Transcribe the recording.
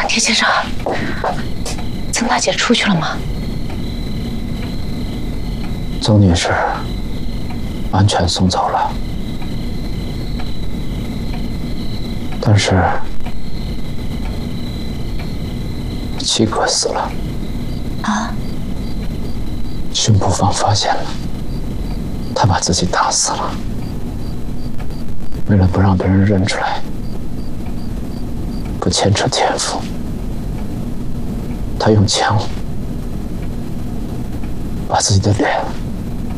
田先生，曾大姐出去了吗？ 曾女士安全送走了，但是七哥死了。 啊？ 巡捕房发现了，他把自己打死了。为了不让别人认出来，不牵扯天赋，他用枪把自己的脸